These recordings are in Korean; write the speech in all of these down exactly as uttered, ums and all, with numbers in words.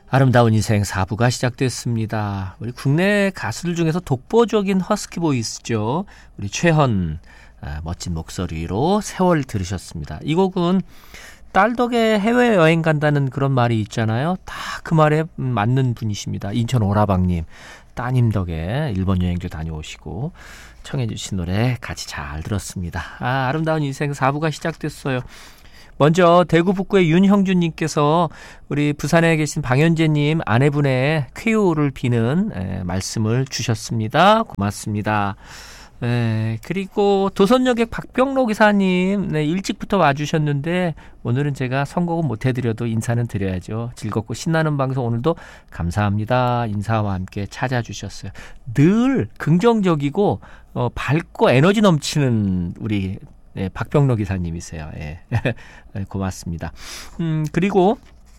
아름다운 인생 사 부가 시작됐습니다. 우리 국내 가수들 중에서 독보적인 허스키 보이스죠. 우리 최헌, 아, 멋진 목소리로 세월 들으셨습니다. 이 곡은 딸 덕에 해외여행 간다는 그런 말이 있잖아요. 다 그 말에 맞는 분이십니다. 인천 오라방님, 따님 덕에 일본 여행도 다녀오시고 청해 주신 노래 같이 잘 들었습니다. 아, 아름다운 인생 사 부가 시작됐어요. 먼저 대구 북구의 윤형준님께서 우리 부산에 계신 방현재님 아내분의 쾌유를 비는 에, 말씀을 주셨습니다. 고맙습니다. 에, 그리고 도선역의 박병로 기사님, 네, 일찍부터 와주셨는데 오늘은 제가 선곡은 못해드려도 인사는 드려야죠. 즐겁고 신나는 방송 오늘도 감사합니다. 인사와 함께 찾아주셨어요. 늘 긍정적이고 어, 밝고 에너지 넘치는 우리 네, 박병로 기사님이세요. 예. 네, 고맙습니다. 음, 그리고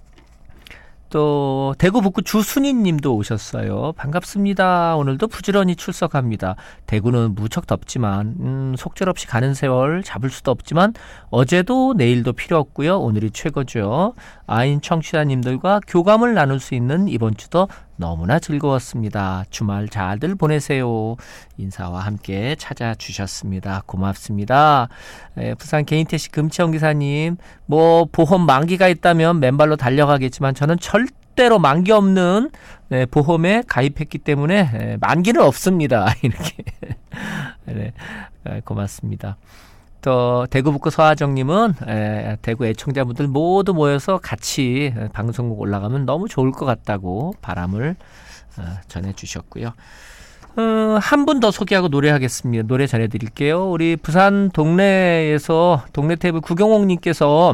또 대구 북구 주순희 님도 오셨어요. 반갑습니다. 오늘도 부지런히 출석합니다. 대구는 무척 덥지만 음, 속절없이 가는 세월 잡을 수도 없지만 어제도 내일도 필요 없고요. 오늘이 최고죠. 아인 청취자님들과 교감을 나눌 수 있는 이번 주도 너무나 즐거웠습니다. 주말 잘들 보내세요. 인사와 함께 찾아주셨습니다. 고맙습니다. 에, 부산 개인택시 금치영 기사님, 뭐 보험 만기가 있다면 맨발로 달려가겠지만 저는 절대로 만기 없는 네, 보험에 가입했기 때문에 에, 만기는 없습니다. 이렇게 네, 에, 고맙습니다. 또 대구 북구 서하정님은 에, 대구 애청자분들 모두 모여서 같이 방송국 올라가면 너무 좋을 것 같다고 바람을 어, 전해주셨고요. 어, 한 분 더 소개하고 노래하겠습니다. 노래 전해드릴게요. 우리 부산 동네에서 동네 테이블 구경옥님께서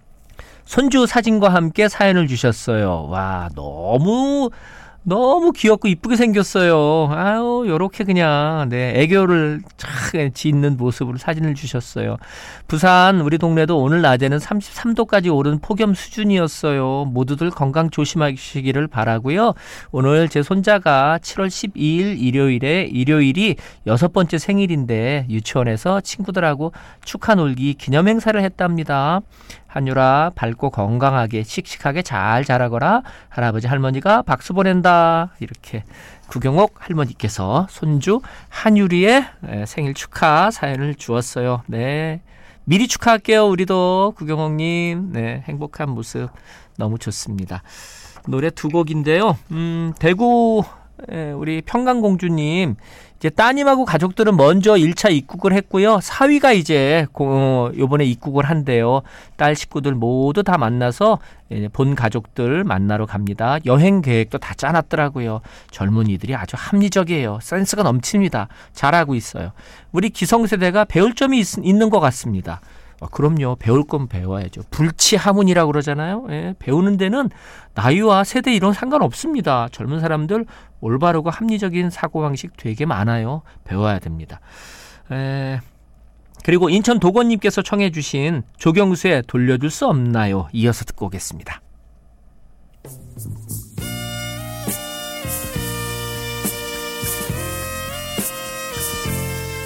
손주 사진과 함께 사연을 주셨어요. 와, 너무 너무 귀엽고 이쁘게 생겼어요. 아유, 요렇게 그냥, 네, 애교를 착 짓는 모습으로 사진을 주셨어요. 부산, 우리 동네도 오늘 낮에는 삼십삼 도까지 오른 폭염 수준이었어요. 모두들 건강 조심하시기를 바라고요. 오늘 제 손자가 칠월 십이일 일요일에, 일요일이 여섯 번째 생일인데 유치원에서 친구들하고 축하 놀기 기념 행사를 했답니다. 한유라, 밝고 건강하게 씩씩하게 잘 자라거라. 할아버지 할머니가 박수 보낸다. 이렇게 구경옥 할머니께서 손주 한유리의 생일 축하 사연을 주었어요. 네, 미리 축하할게요. 우리도 구경옥님, 네, 행복한 모습 너무 좋습니다. 노래 두 곡인데요. 음, 대구 우리 평강공주님, 이제 따님하고 가족들은 먼저 일 차 입국을 했고요. 사위가 이제 고, 요번에 입국을 한대요. 딸 식구들 모두 다 만나서 본 가족들 만나러 갑니다. 여행 계획도 다 짜놨더라고요. 젊은이들이 아주 합리적이에요. 센스가 넘칩니다. 잘하고 있어요. 우리 기성세대가 배울 점이 있, 있는 것 같습니다. 아, 그럼요. 배울 건 배워야죠. 불치하문이라고 그러잖아요. 예, 배우는 데는 나이와 세대 이런 상관없습니다. 젊은 사람들 올바르고 합리적인 사고방식 되게 많아요. 배워야 됩니다. 에, 그리고 인천 도건님께서 청해 주신 조경수의 돌려줄 수 없나요? 이어서 듣고 오겠습니다.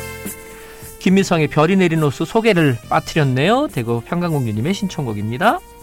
김미성의 별이 내린 호수 소개를 빠뜨렸네요. 대구 평강공주님의 신청곡입니다.